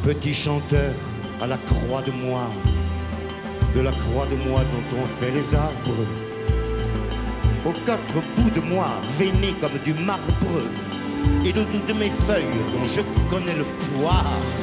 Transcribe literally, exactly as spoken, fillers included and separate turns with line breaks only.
Petit chanteur à la croix de moi, de la croix de moi dont on fait les arbres, aux quatre bouts de moi, veinés comme du marbre, et de toutes mes feuilles dont je connais le poids.